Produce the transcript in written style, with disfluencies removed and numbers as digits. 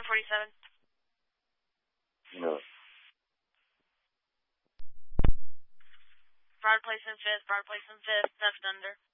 47. No. Broad place in 5th, theft under.